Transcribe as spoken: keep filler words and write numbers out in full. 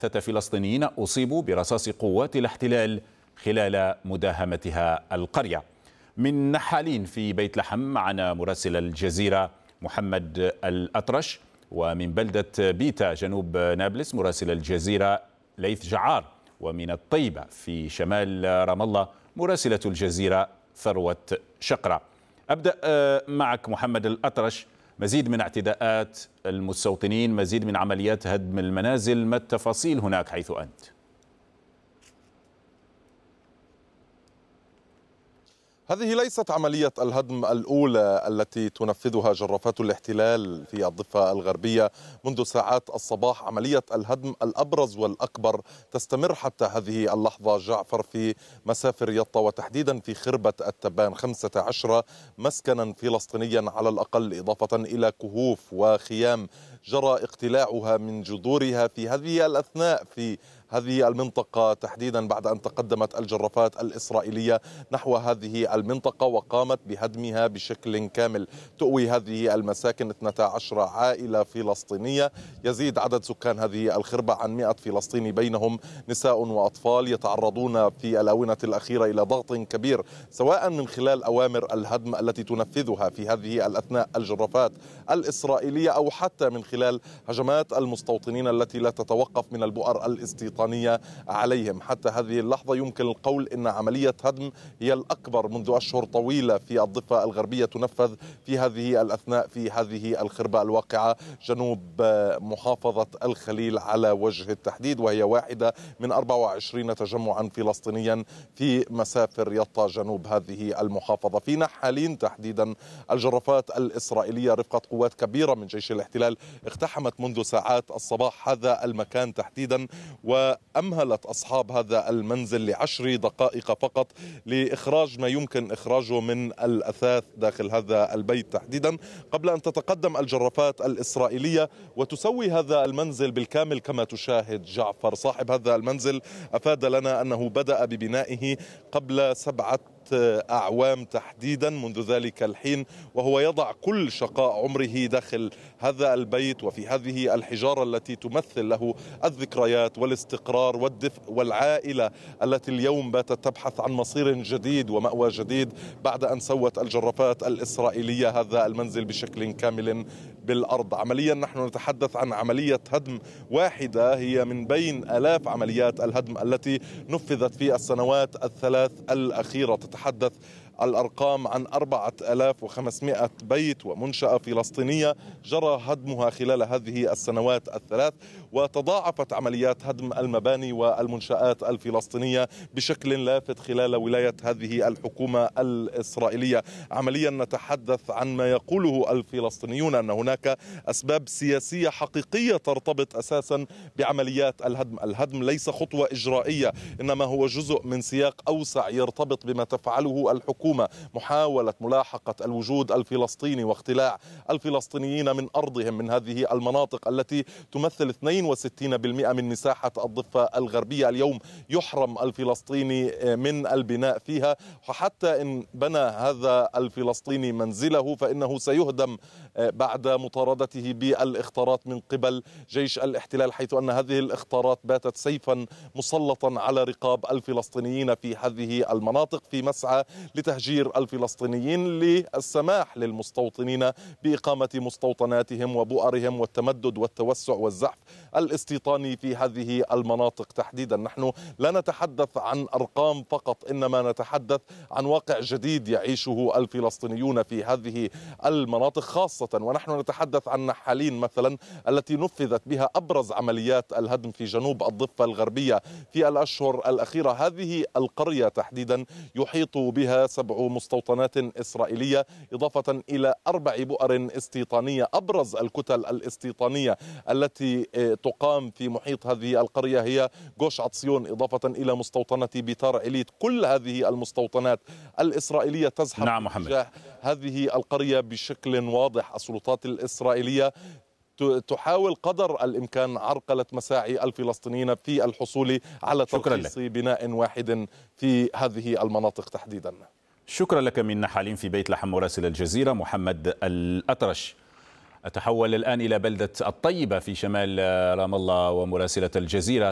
فلسطينيين أصيبوا برصاص قوات الاحتلال خلال مداهمتها القرية. من نحالين في بيت لحم معنا مراسل الجزيرة محمد الأطرش، ومن بلدة بيتا جنوب نابلس مراسل الجزيرة ليث جعار، ومن الطيبة في شمال رام الله مراسلة الجزيرة ثروة شقرة. أبدأ معك محمد الأطرش، مزيد من اعتداءات المستوطنين، مزيد من عمليات هدم المنازل، ما التفاصيل هناك حيث أنت؟ هذه ليست عملية الهدم الأولى التي تنفذها جرافات الاحتلال في الضفة الغربية منذ ساعات الصباح. عملية الهدم الأبرز والأكبر تستمر حتى هذه اللحظة جعفر في مسافر يطا، وتحديدا في خربة التبان، خمسة عشر مسكنا فلسطينيا على الأقل، إضافة إلى كهوف وخيام جرى اقتلاعها من جذورها في هذه الأثناء في هذه المنطقة تحديدا، بعد أن تقدمت الجرافات الإسرائيلية نحو هذه المنطقة وقامت بهدمها بشكل كامل. تؤوي هذه المساكن اثنتا عشرة عائلة فلسطينية، يزيد عدد سكان هذه الخربة عن مئة فلسطيني، بينهم نساء وأطفال يتعرضون في الآونة الأخيرة إلى ضغط كبير، سواء من خلال أوامر الهدم التي تنفذها في هذه الأثناء الجرافات الإسرائيلية، أو حتى من خلال هجمات المستوطنين التي لا تتوقف من البؤر الاستيطانية عليهم. حتى هذه اللحظة يمكن القول إن عملية هدم هي الأكبر منذ أشهر طويلة في الضفة الغربية تنفذ في هذه الأثناء في هذه الخربة الواقعة جنوب محافظة الخليل على وجه التحديد، وهي واحدة من أربعة وعشرين تجمعا فلسطينيا في مسافر يطا جنوب هذه المحافظة. في نحالين تحديدا الجرافات الإسرائيلية رفقة قوات كبيرة من جيش الاحتلال اقتحمت منذ ساعات الصباح هذا المكان تحديدا، وأمهلت أصحاب هذا المنزل لعشر دقائق فقط لإخراج ما يمكن إخراجه من الأثاث داخل هذا البيت تحديدا، قبل أن تتقدم الجرافات الإسرائيلية وتسوي هذا المنزل بالكامل كما تشاهد. جعفر صاحب هذا المنزل أفاد لنا أنه بدأ ببنائه قبل سبعة أعوام تحديدا، منذ ذلك الحين وهو يضع كل شقاء عمره داخل هذا البيت وفي هذه الحجارة التي تمثل له الذكريات والاستقرار والدفء، والعائلة التي اليوم باتت تبحث عن مصير جديد ومأوى جديد بعد أن سوت الجرافات الإسرائيلية هذا المنزل بشكل كامل بالأرض. عمليا نحن نتحدث عن عملية هدم واحدة هي من بين آلاف عمليات الهدم التي نفذت في السنوات الثلاث الأخيرة. تتحدث الأرقام عن أربعة آلاف وخمسمئة بيت ومنشأة فلسطينية جرى هدمها خلال هذه السنوات الثلاث، وتضاعفت عمليات هدم المباني والمنشآت الفلسطينية بشكل لافت خلال ولاية هذه الحكومة الإسرائيلية. عمليا نتحدث عن ما يقوله الفلسطينيون أن هناك أسباب سياسية حقيقية ترتبط أساسا بعمليات الهدم. الهدم ليس خطوة إجرائية، إنما هو جزء من سياق أوسع يرتبط بما تفعله الحكومة، محاولة ملاحقة الوجود الفلسطيني واختلاع الفلسطينيين من أرضهم، من هذه المناطق التي تمثل اثنين وستين بالمئة من مساحة الضفة الغربية. اليوم يحرم الفلسطيني من البناء فيها، وحتى إن بنى هذا الفلسطيني منزله فإنه سيهدم بعد مطاردته بالاختارات من قبل جيش الاحتلال، حيث أن هذه الاختارات باتت سيفا مسلطا على رقاب الفلسطينيين في هذه المناطق، في مسعى لتهجير الفلسطينيين للسماح للمستوطنين بإقامة مستوطناتهم وبؤرهم والتمدد والتوسع والزحف الاستيطاني في هذه المناطق تحديدا. نحن لا نتحدث عن أرقام فقط، إنما نتحدث عن واقع جديد يعيشه الفلسطينيون في هذه المناطق خاصة، ونحن نتحدث عن نحالين مثلا التي نفذت بها أبرز عمليات الهدم في جنوب الضفة الغربية في الأشهر الأخيرة. هذه القرية تحديدا يحيط بها سبع مستوطنات إسرائيلية، إضافة إلى أربع بؤر استيطانية. أبرز الكتل الاستيطانية التي تقام في محيط هذه القرية هي جوش عطسيون، إضافة إلى مستوطنة بيتار عليت. كل هذه المستوطنات الإسرائيلية تزحف نعم محمد. تجاه هذه القرية بشكل واضح. السلطات الإسرائيلية تحاول قدر الإمكان عرقلة مساعي الفلسطينيين في الحصول على ترخيص بناء واحد في هذه المناطق تحديدا. شكرا لك من نحالين في بيت لحم مراسل الجزيرة محمد الأطرش. أتحول الآن إلى بلدة الطيبة في شمال رام الله ومراسلة الجزيرة